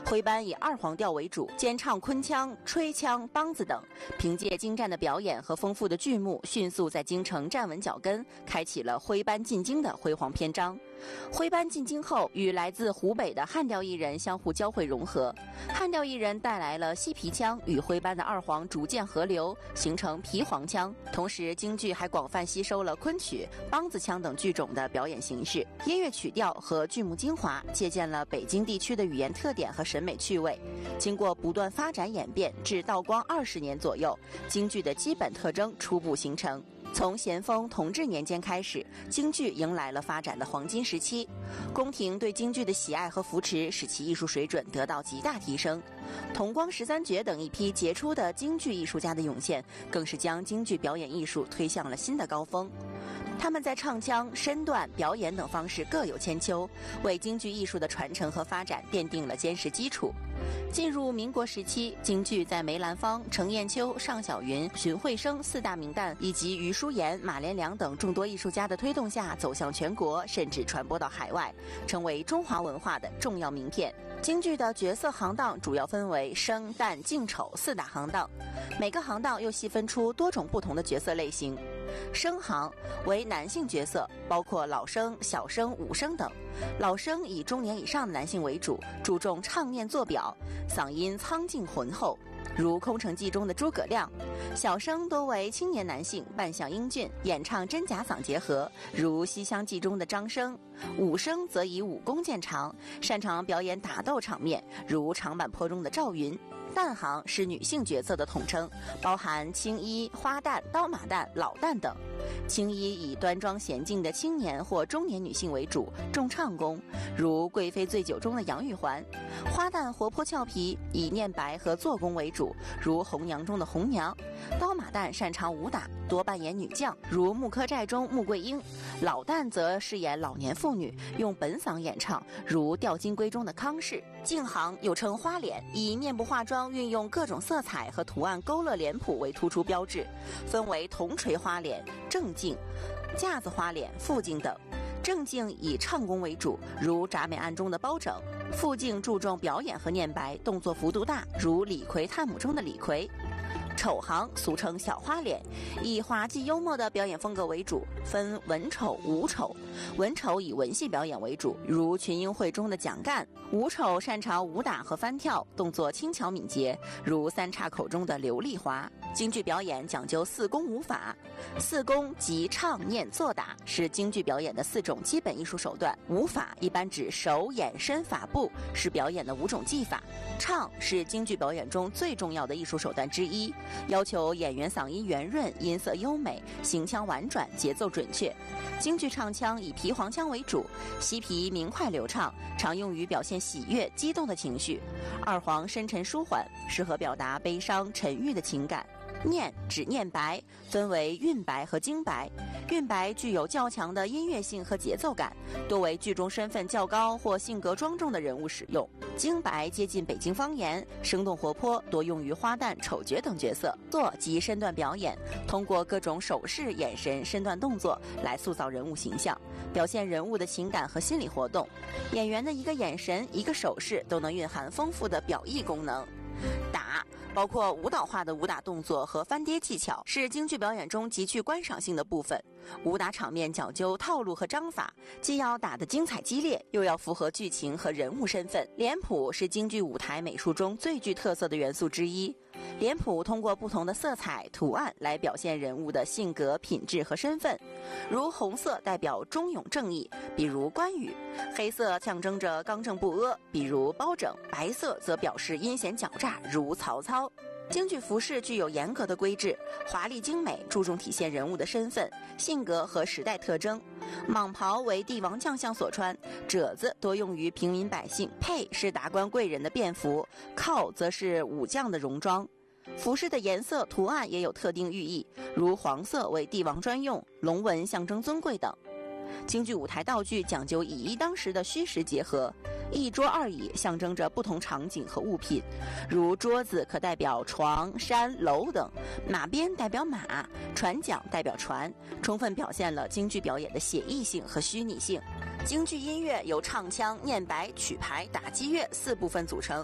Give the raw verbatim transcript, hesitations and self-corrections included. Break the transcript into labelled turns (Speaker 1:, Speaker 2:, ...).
Speaker 1: 徽班以二黄调为主，兼唱昆腔、吹腔、梆子等，凭借精湛的表演和丰富的剧目，迅速在京城站稳脚跟，开启了徽班进京的辉煌篇章。徽班进京后，与来自湖北的汉调艺人相互交汇融合，汉调艺人带来了西皮腔，与徽班的二黄逐渐合流，形成皮黄腔。同时，京剧还广泛吸收了昆曲、梆子腔等剧种的表演形式，音乐曲调和剧目精华借鉴了北京地区的语言特点和审美趣味。经过不断发展演变，至道光二十年左右，京剧的基本特征初步形成。从咸丰、同治年间开始，京剧迎来了发展的黄金时期。宫廷对京剧的喜爱和扶持，使其艺术水准得到极大提升。同光十三绝等一批杰出的京剧艺术家的涌现，更是将京剧表演艺术推向了新的高峰。他们在唱腔、身段、表演等方式各有千秋，为京剧艺术的传承和发展奠定了坚实基础。进入民国时期，京剧在梅兰芳、程砚秋、尚小云、荀慧生四大名旦以及余淑妍、马连良等众多艺术家的推动下，走向全国，甚至传播到海外，成为中华文化的重要名片。京剧的角色行当主要分为生、旦、净、丑四大行当，每个行当又细分出多种不同的角色类型。生行为男性角色，包括老生、小生、武生等。老生以中年以上的男性为主，注重唱念做表，嗓音苍劲浑厚，如《空城计》中的诸葛亮。小生多为青年男性，扮相英俊，演唱真假嗓结合，如《西厢记》中的张生。武生则以武功见长，擅长表演打斗场面，如长坂坡中的赵云。旦行是女性角色的统称，包含青衣、花旦、刀马旦、老旦等。青衣以端庄娴静的青年或中年女性为主，重唱功，如《贵妃醉酒》中的杨玉环。花旦活泼俏皮，以念白和做工为主，如《红娘》中的红娘。刀马旦擅长武打，多扮演女将，如《木柯寨》中穆桂英。老旦则饰演老年妇女，用本嗓演唱，如《吊金龟》中的康氏。净行又称花脸，以面部化妆运用各种色彩和图案勾勒脸谱为突出标志，分为铜锤花脸、正镜、架子花脸、副镜等。正镜以唱功为主，如《铡美案》中的包拯；副镜注重表演和念白，动作幅度大，如《李逵探母》中的李逵。丑行俗称小花脸，以滑稽幽默的表演风格为主，分文丑、武丑。文丑以文戏表演为主，如《群英会》中的蒋干；武丑擅长武打和翻跳，动作轻巧敏捷，如《三岔口》中的刘丽华。京剧表演讲究四功五法，四功即唱、念、做、打，是京剧表演的四种基本艺术手段。五法一般指手、眼、身、法、步，是表演的五种技法。唱是京剧表演中最重要的艺术手段之一，要求演员嗓音圆润、音色优美、行腔婉转、节奏准确。京剧唱腔以皮黄腔为主，西皮明快流畅，常用于表现喜悦、激动的情绪；二黄深沉舒缓，适合表达悲伤、沉郁的情感。念指念白，分为韵白和京白。韵白具有较强的音乐性和节奏感，多为剧中身份较高或性格庄重的人物使用。京白接近北京方言，生动活泼，多用于花旦、丑角等角色。做及身段表演，通过各种手势、眼神、身段动作来塑造人物形象，表现人物的情感和心理活动。演员的一个眼神、一个手势都能蕴含丰富的表意功能。打包括舞蹈化的武打动作和翻跌技巧，是京剧表演中极具观赏性的部分。武打场面讲究套路和章法，既要打得精彩激烈，又要符合剧情和人物身份。脸谱是京剧舞台美术中最具特色的元素之一。脸谱通过不同的色彩、图案来表现人物的性格、品质和身份。如红色代表忠勇正义，比如关羽；黑色象征着刚正不阿，比如包拯；白色则表示阴险狡诈，如曹操。京剧服饰具有严格的规制，华丽精美，注重体现人物的身份、性格和时代特征。蟒袍为帝王将相所穿，褶子多用于平民百姓，佩是达官贵人的便服，靠则是武将的戎装。服饰的颜色、图案也有特定寓意，如黄色为帝王专用，龙纹象征尊贵等。京剧舞台道具讲究以一当十的虚实结合，一桌二椅象征着不同场景和物品，如桌子可代表床、山、楼等，马鞭代表马，船桨代表船，充分表现了京剧表演的写意性和虚拟性。京剧音乐由唱腔、念白、曲牌、打击乐四部分组成，